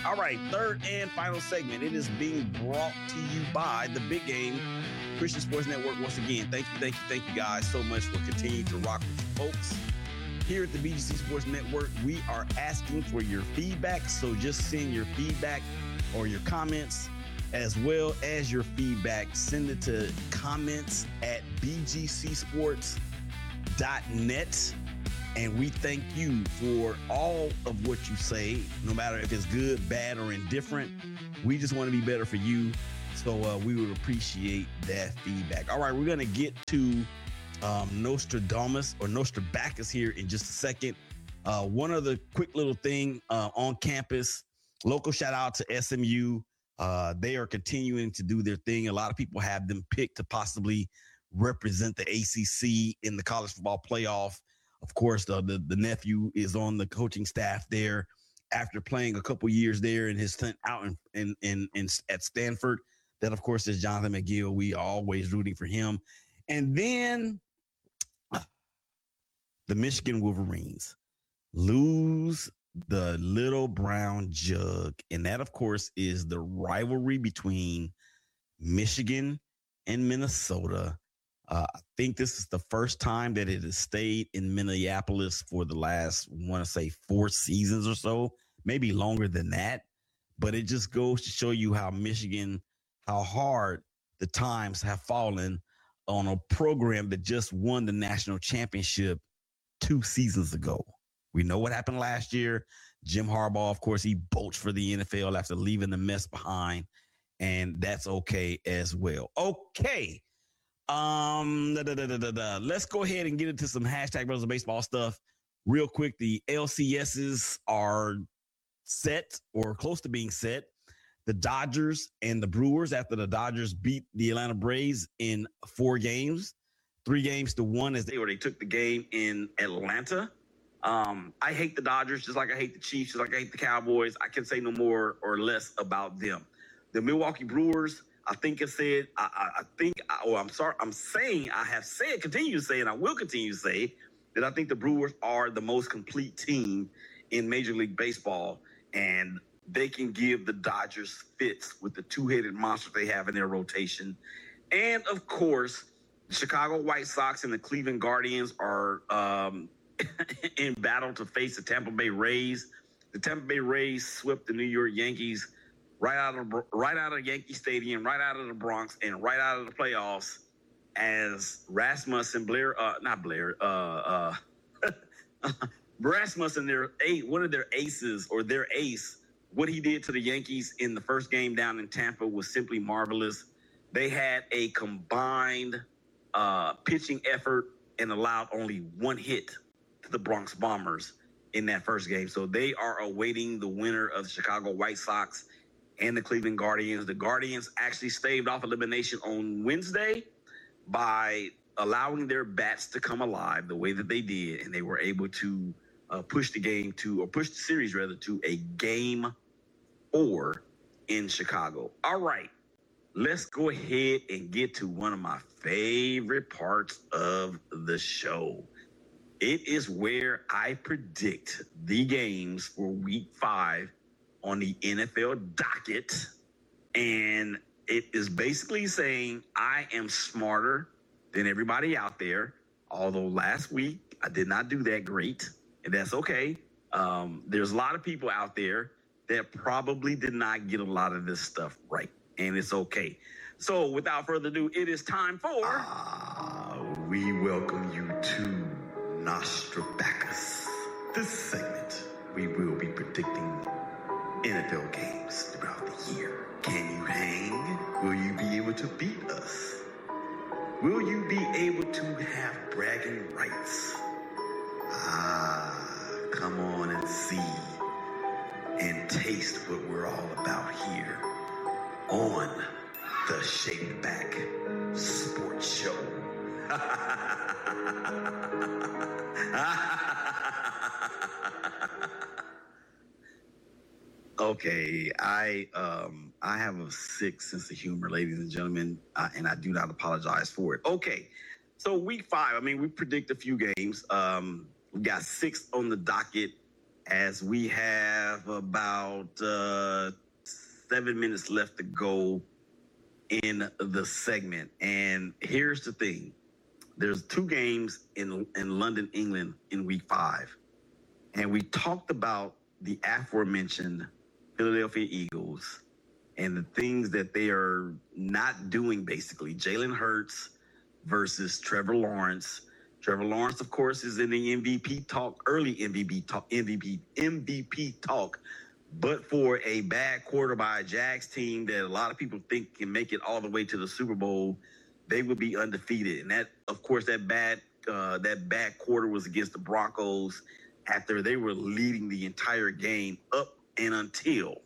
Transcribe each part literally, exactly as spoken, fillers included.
All right, third and final segment. It is being brought to you by The Big Game Christian Sports Network. Once again, thank you, thank you, thank you guys so much for continuing to rock with you folks. Here at the B G C Sports Network, we are asking for your feedback. So just send your feedback or your comments as well as your feedback. Send it to comments at b g c sports dot net. And we thank you for all of what you say, no matter if it's good, bad, or indifferent. We just want to be better for you. So uh, we would appreciate that feedback. All right, we're going to get to um, Nostradamus or Nostrabacus here in just a second. Uh, one other quick little thing uh, on campus. Local shout out to S M U. Uh, they are continuing to do their thing. A lot of people have them picked to possibly represent the A C C in the college football playoff. Of course, the, the, the nephew is on the coaching staff there after playing a couple years there in his stint out in, in, in, in at Stanford. That, of course, is Jonathan McGill. We are always rooting for him. And then the Michigan Wolverines lose the Little Brown Jug. And that, of course, is the rivalry between Michigan and Minnesota. Uh, I think this is the first time that it has stayed in Minneapolis for the last, I want to say, four seasons or so, maybe longer than that. But it just goes to show you how Michigan, how hard the times have fallen on a program that just won the national championship two seasons ago. We know what happened last year. Jim Harbaugh, of course, he bolts for the N F L after leaving the mess behind, and that's okay as well. Okay. Um, da, da, da, da, da. Let's go ahead and get into some hashtag Brothers of Baseball stuff real quick. The L C Ss are set or close to being set. The Dodgers and the Brewers, after the Dodgers beat the Atlanta Braves in four games, three games to one as they or they took the game in Atlanta. Um, I hate the Dodgers just like I hate the Chiefs, just like I hate the Cowboys. I can say no more or less about them. The Milwaukee Brewers, I think I said, I, I, I think, oh, I'm sorry, I'm saying, I have said, continue to say, and I will continue to say that I think the Brewers are the most complete team in Major League Baseball, and they can give the Dodgers fits with the two-headed monster they have in their rotation. And, of course, the Chicago White Sox and the Cleveland Guardians are um, in battle to face the Tampa Bay Rays. The Tampa Bay Rays swept the New York Yankees right out of right out of Yankee Stadium, right out of the Bronx, and right out of the playoffs as Rasmussen, Blair, uh, not Blair, uh, uh, Rasmussen, their eight, one of their aces or their ace, what he did to the Yankees in the first game down in Tampa was simply marvelous. They had a combined uh, pitching effort and allowed only one hit to the Bronx Bombers in that first game. So they are awaiting the winner of the Chicago White Sox and the Cleveland Guardians. The Guardians actually staved off elimination on Wednesday by allowing their bats to come alive the way that they did, and they were able to uh, push the game to, or push the series rather, to a game four in Chicago. All right, let's go ahead and get to one of my favorite parts of the show. It is where I predict the games for week five on the N F L docket. And it is basically saying I am smarter than everybody out there. Although last week I did not do that great, and that's okay. Um, there's a lot of people out there that probably did not get a lot of this stuff right, and it's okay. So without further ado, it is time for... Ah, we welcome you to Nostrabacus. This segment, we will be predicting N F L games throughout the year. Can you hang? Will you be able to beat us? Will you be able to have bragging rights? Ah, come on and see and taste what we're all about here on the Shake Back Sports Show. Okay, I um I have a sick sense of humor, ladies and gentlemen, uh, and I do not apologize for it. Okay, so week five, I mean, we predict a few games. Um, we got six on the docket as we have have about uh, seven minutes left to go in the segment. And here's the thing. There's two games in, in London, England in week five. And we talked about the aforementioned Philadelphia Eagles and the things that they are not doing, basically. Jalen Hurts versus Trevor Lawrence. Trevor Lawrence, of course, is in the M V P talk, early M V P talk, M V P, M V P talk. But for a bad quarter by a Jags team that a lot of people think can make it all the way to the Super Bowl, they would be undefeated. And that, of course, that bad uh, that bad quarter was against the Broncos after they were leading the entire game up and until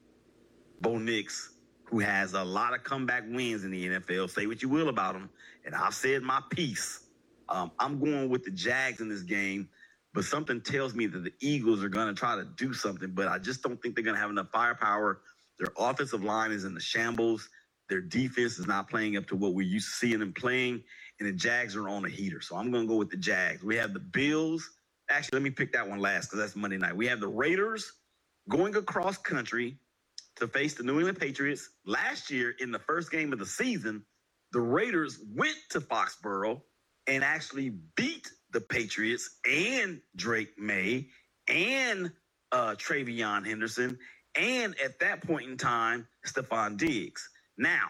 Bo Nix, who has a lot of comeback wins in the N F L. Say what you will about him, and I've said my piece. Um, I'm going with the Jags in this game, but something tells me that the Eagles are going to try to do something, but I just don't think they're going to have enough firepower. Their offensive line is in the shambles. Their defense is not playing up to what we're used to seeing them playing, and the Jags are on a heater. So I'm going to go with the Jags. We have the Bills. Actually, let me pick that one last because that's Monday night. We have the Raiders going across country to face the New England Patriots. Last year, in the first game of the season, the Raiders went to Foxborough and actually beat the Patriots and Drake May and uh, Travion Henderson and, at that point in time, Stephon Diggs. Now,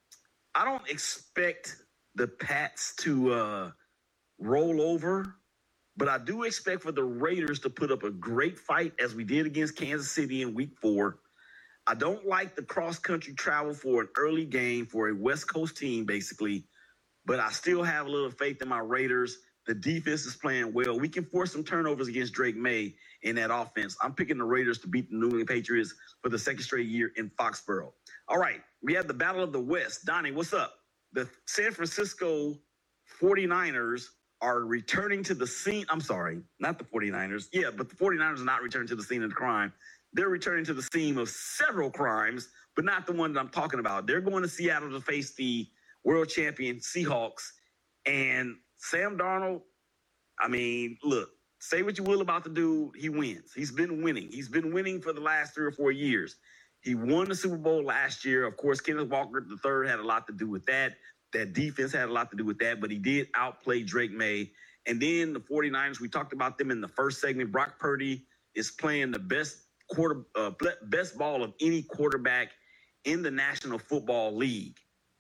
I don't expect the Pats to uh, roll over, but I do expect for the Raiders to put up a great fight as we did against Kansas City in week four. I don't like the cross-country travel for an early game for a West Coast team, basically, but I still have a little faith in my Raiders. The defense is playing well. We can force some turnovers against Drake May in that offense. I'm picking the Raiders to beat the New England Patriots for the second straight year in Foxborough. All right, we have the Battle of the West. Donnie, what's up? The San Francisco forty-niners are returning to the scene. I'm sorry, not the forty-niners. Yeah, but the forty-niners are not returning to the scene of the crime. They're returning to the scene of several crimes, but not the one that I'm talking about. They're going to Seattle to face the world champion Seahawks. And Sam Darnold, I mean, look, say what you will about the dude, he wins. He's been winning. He's been winning for the last three or four years. He won the Super Bowl last year. Of course, Kenneth Walker the third had a lot to do with that. That defense had a lot to do with that, but he did outplay Drake May. And then the forty-niners, we talked about them in the first segment. Brock Purdy is playing the best quarter, uh, best ball of any quarterback in the National Football League.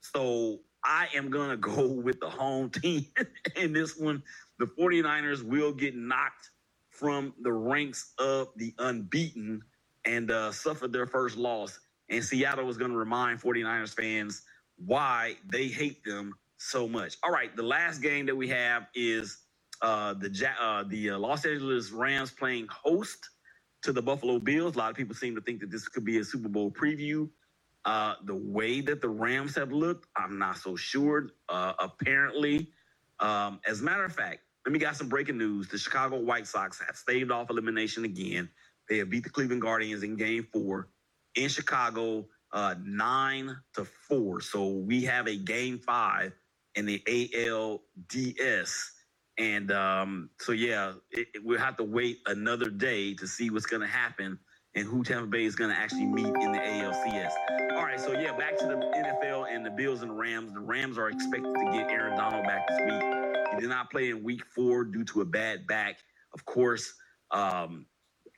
So I am going to go with the home team in this one. The forty-niners will get knocked from the ranks of the unbeaten and uh, suffer their first loss. And Seattle is going to remind forty-niners fans why they hate them so much. All right, the last game that we have is uh, the uh, the uh, Los Angeles Rams playing host to the Buffalo Bills. A lot of people seem to think that this could be a Super Bowl preview. Uh, the way that the Rams have looked, I'm not so sure. Uh, apparently, um, as a matter of fact, let me got some breaking news. The Chicago White Sox have staved off elimination again. They have beat the Cleveland Guardians in game four in Chicago, uh, nine to four. So we have a game five in the A L D S. And um, so, yeah, it, it, we'll have to wait another day to see what's going to happen and who Tampa Bay is going to actually meet in the A L C S. All right, so, yeah, back to the N F L and the Bills and the Rams. The Rams are expected to get Aaron Donald back this week. He did not play in week four due to a bad back. Of course, um,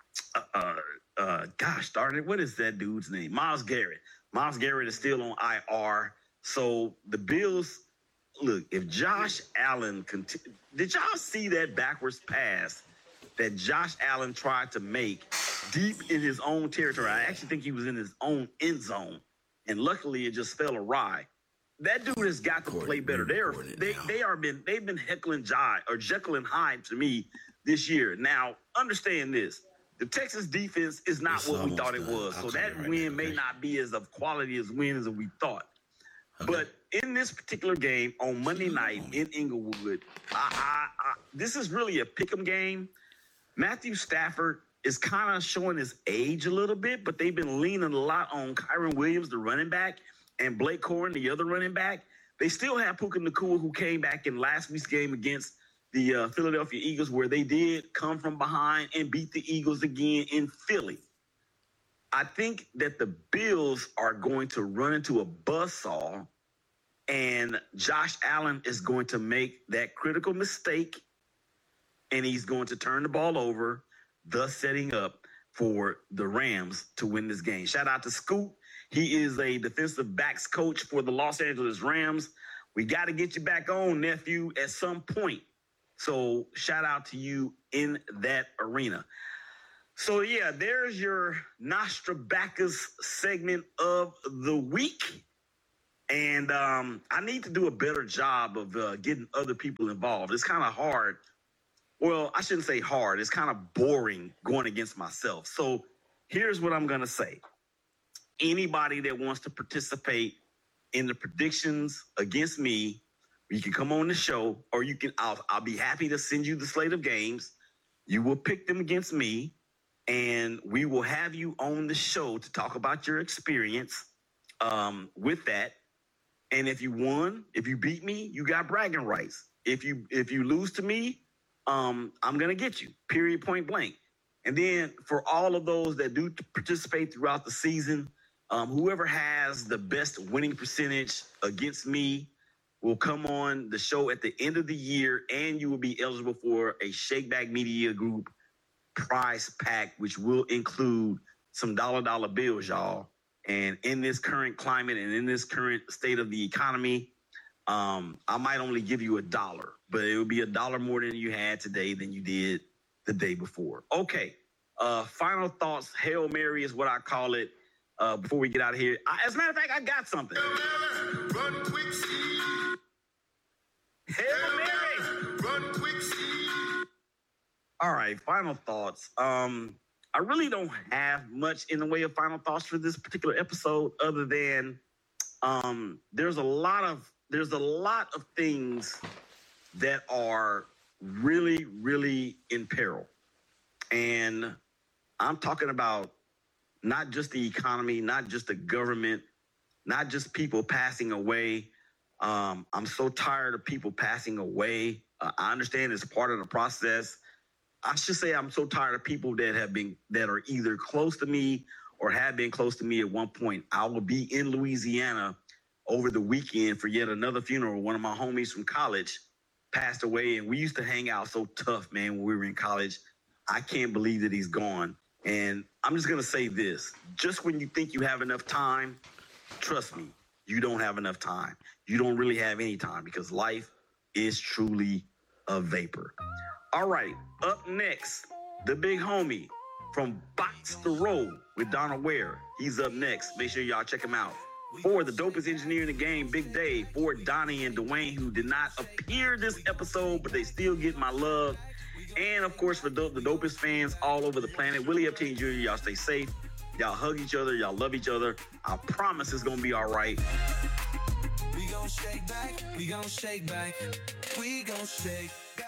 uh, uh, gosh darn it, what is that dude's name? Myles Garrett. Myles Garrett is still on I R. So the Bills, look, if Josh Allen, conti- did y'all see that backwards pass that Josh Allen tried to make deep in his own territory? I actually think he was in his own end zone, and luckily it just fell awry. That dude has got to play better. They are they they are been they've been heckling Jai or Jekyll and Hyde to me this year. Now understand this: the Texas defense is not It's what we thought almost it done. was. I'll So tell that you right win now, may okay? not be as of quality as win as we thought. Okay. But in this particular game on Monday night in Inglewood, I, I, I, this is really a pick'em game. Matthew Stafford is kind of showing his age a little bit, but they've been leaning a lot on Kyron Williams, the running back, and Blake Corum, the other running back. They still have Puka Nacua, who came back in last week's game against the uh, Philadelphia Eagles, where they did come from behind and beat the Eagles again in Philly. I think that the Bills are going to run into a buzzsaw, and Josh Allen is going to make that critical mistake, and he's going to turn the ball over, thus setting up for the Rams to win this game. Shout out to Scoot. He is a defensive backs coach for the Los Angeles Rams. We got to get you back on, nephew, at some point. So shout out to you in that arena. So, yeah, there's your Nostrabacus segment of the week. And um, I need to do a better job of uh, getting other people involved. It's kind of hard. Well, I shouldn't say hard. It's kind of boring going against myself. So here's what I'm going to say. Anybody that wants to participate in the predictions against me, you can come on the show, or you can, I'll, I'll be happy to send you the slate of games. You will pick them against me, and we will have you on the show to talk about your experience um, with that. And if you won, if you beat me, you got bragging rights. If you if you lose to me, um, I'm going to get you, period, point blank. And then for all of those that do participate throughout the season, um, whoever has the best winning percentage against me will come on the show at the end of the year, and you will be eligible for a Shakeback Media Group prize pack, which will include some dollar dollar bills, y'all. And in this current climate and in this current state of the economy, um, I might only give you a dollar, but it would be a dollar more than you had today than you did the day before. Okay. Uh, final thoughts. Hail Mary is what I call it. Uh, before we get out of here, I, as a matter of fact, I got something. Run quick, Steve. Hail Mary. Run quick, Steve. All right, final thoughts. Um, I really don't have much in the way of final thoughts for this particular episode, other than um, there's a lot of there's a lot of things that are really, really in peril, and I'm talking about not just the economy, not just the government, not just people passing away. Um, I'm so tired of people passing away. Uh, I understand it's part of the process. I should say I'm so tired of people that have been, that are either close to me or have been close to me at one point. I will be in Louisiana over the weekend for yet another funeral. One of my homies from college passed away, and we used to hang out so tough, man, when we were in college. I can't believe that he's gone. And I'm just going to say this. Just when you think you have enough time, trust me, you don't have enough time. You don't really have any time, because life is truly a vapor. All right, up next, the big homie from Box the Road with Donna Ware. He's up next. Make sure y'all check him out. For the dopest engineer in the game, Big Dave. For Donnie and Dwayne, who did not appear this episode, but they still get my love. And, of course, for the, the dopest fans all over the planet, Willie Epstein Junior, y'all stay safe. Y'all hug each other. Y'all love each other. I promise it's going to be all right. We gon' shake back. We gon' shake back. We gon' shake back.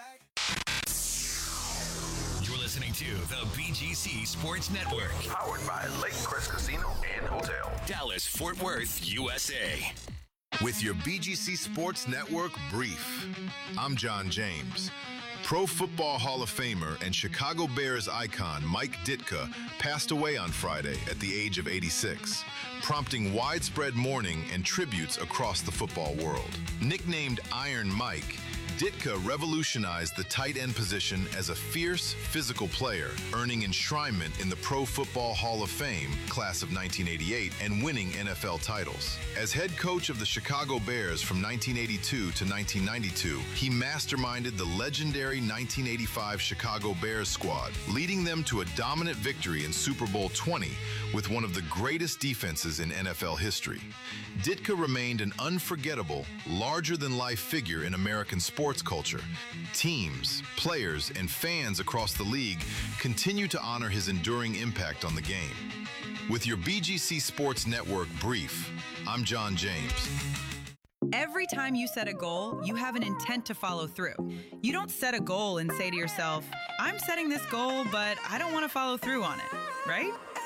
Listening to the B G C Sports Network. Powered by Lake Crest Casino and Hotel. Dallas, Fort Worth, U S A. With your B G C Sports Network brief, I'm John James. Pro Football Hall of Famer and Chicago Bears icon Mike Ditka passed away on Friday at the age of eighty-six, prompting widespread mourning and tributes across the football world. Nicknamed Iron Mike, Ditka revolutionized the tight end position as a fierce, physical player, earning enshrinement in the Pro Football Hall of Fame class of nineteen eighty-eight and winning N F L titles. As head coach of the Chicago Bears from nineteen eighty-two to nineteen ninety-two, he masterminded the legendary nineteen eighty-five Chicago Bears squad, leading them to a dominant victory in Super Bowl twenty with one of the greatest defenses in N F L history. Ditka remained an unforgettable, larger-than-life figure in American sports culture. Teams, players, and fans across the league continue to honor his enduring impact on the game. With your B G C Sports Network brief, I'm John James. Every time you set a goal, you have an intent to follow through. You don't set a goal and say to yourself, I'm setting this goal, but I don't want to follow through on it, right?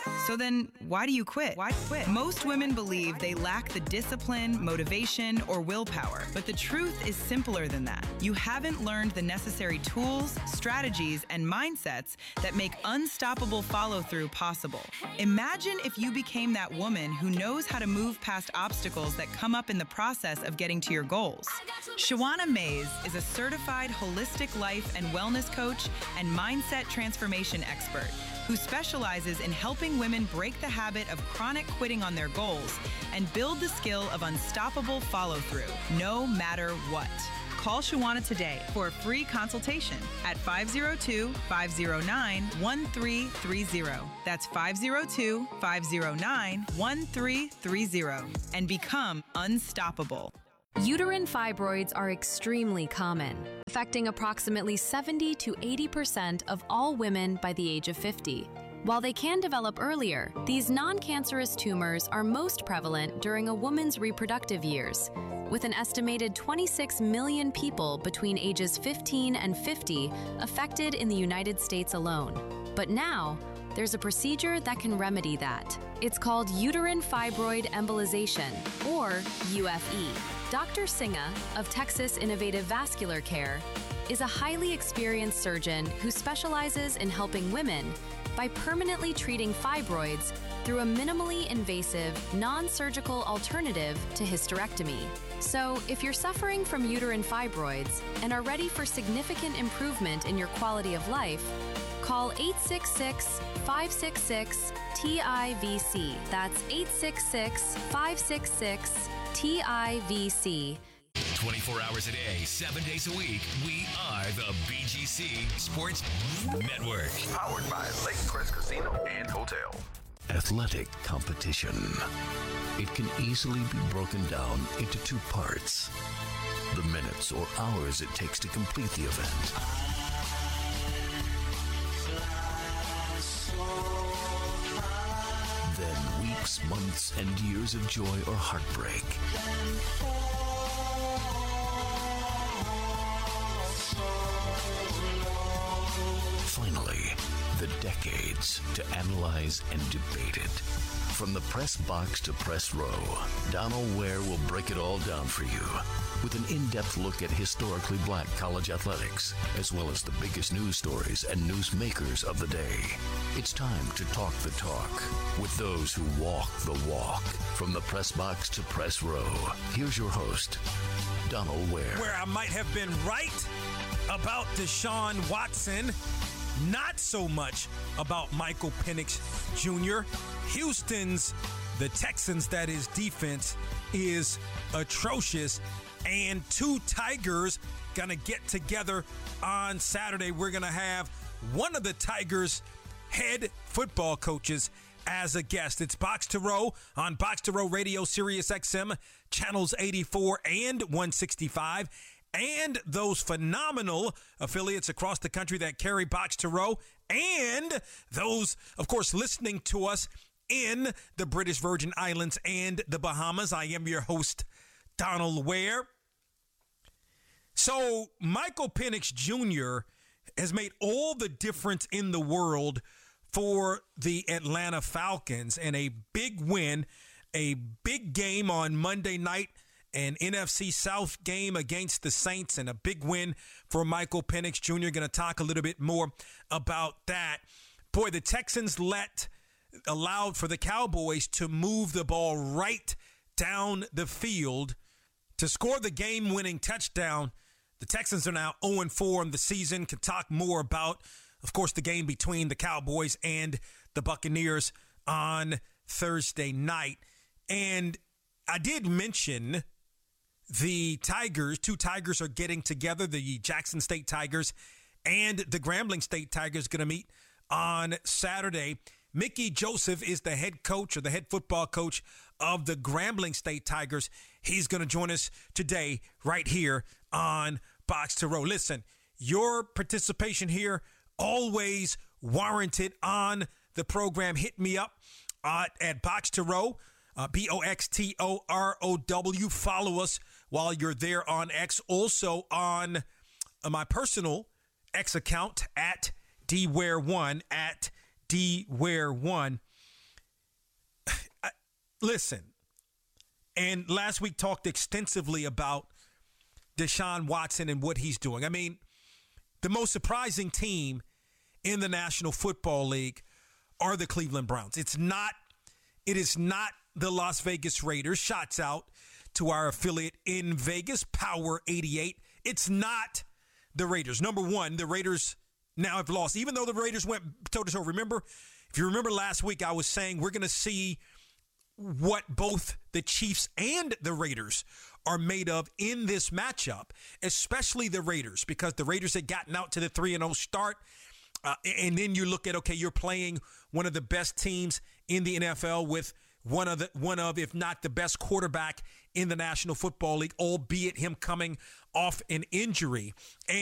So then, why do you quit? Why quit? Most women believe they lack the discipline, motivation, or willpower. But the truth is simpler than that. You haven't learned the necessary tools, strategies, and mindsets that make unstoppable follow-through possible. Imagine if you became that woman who knows how to move past obstacles that come up in the process of getting to your goals. Shawana Mays is a certified holistic life and wellness coach and mindset transformation expert who specializes in helping women break the habit of chronic quitting on their goals and build the skill of unstoppable follow-through, no matter what. Call Shawana today for a free consultation at five oh two, five oh nine, one three three oh. That's five oh two, five oh nine, one three three oh. And become unstoppable. Uterine fibroids are extremely common, affecting approximately seventy to eighty percent of all women by the age of fifty. While they can develop earlier, these non-cancerous tumors are most prevalent during a woman's reproductive years, with an estimated twenty-six million people between ages fifteen and fifty affected in the United States alone. But now, there's a procedure that can remedy that. It's called uterine fibroid embolization, or U F E. Doctor Singa of Texas Innovative Vascular Care is a highly experienced surgeon who specializes in helping women by permanently treating fibroids through a minimally invasive, non-surgical alternative to hysterectomy. So, if you're suffering from uterine fibroids and are ready for significant improvement in your quality of life, call eight six six, five six six, T I V C. That's eight six six, five six six, T I V C. twenty-four hours a day, seven days a week, we are the B G C Sports Network. Powered by Lake Crest Casino and Hotel. Athletic competition. It can easily be broken down into two parts. The minutes or hours it takes to complete the event. Then weeks, months, and years of joy or heartbreak. Finally, the decades to analyze and debate it. From the press box to press row, Donald Ware will break it all down for you with an in-depth look at historically black college athletics, as well as the biggest news stories and newsmakers of the day. It's time to talk the talk with those who walk the walk. From the press box to press row, here's your host, Donald Ware. Where I might have been right about Deshaun Watson, not so much about Michael Penix Junior Houston's, the Texans, that is, defense is atrocious. And two Tigers gonna get together on Saturday. We're gonna have one of the Tigers' head football coaches as a guest. It's Box to Row on Box to Row Radio, Sirius X M, channels eighty-four and one sixty-five. And those phenomenal affiliates across the country that carry Box to Row, and those, of course, listening to us in the British Virgin Islands and the Bahamas. I am your host, Donald Ware. So Michael Penix Junior has made all the difference in the world for the Atlanta Falcons, and a big win, a big game on Monday night, an N F C South game against the Saints, and a big win for Michael Penix Junior Going to talk a little bit more about that. Boy, the Texans let allowed for the Cowboys to move the ball right down the field to score the game-winning touchdown. The Texans are now oh and four in the season. Can talk more about, of course, the game between the Cowboys and the Buccaneers on Thursday night. And I did mention the Tigers, two Tigers are getting together, the Jackson State Tigers and the Grambling State Tigers going to meet on Saturday. Mickey Joseph is the head coach or the head football coach of the Grambling State Tigers. He's going to join us today right here on Box to Row. Listen, your participation here always warranted on the program. Hit me up uh, at Box to Row. Uh, B O X T O R O W. Follow us while you're there on X. Also on uh, my personal X account at D Ware one, at D Ware one. listen, and last week talked extensively about Deshaun Watson and what he's doing. I mean, the most surprising team in the National Football League are the Cleveland Browns. It's not, it is not the Las Vegas Raiders. Shots out to our affiliate in Vegas, Power eighty-eight. It's not the Raiders. Number one, the Raiders now have lost, even though the Raiders went toe-to-toe. Remember, if you remember last week, I was saying we're going to see what both the Chiefs and the Raiders are made of in this matchup, especially the Raiders, because the Raiders had gotten out to the three and oh start. Uh, and then you look at, okay, you're playing one of the best teams in the N F L with one of the one of, if not the best quarterback in the National Football League, albeit him coming off an injury. And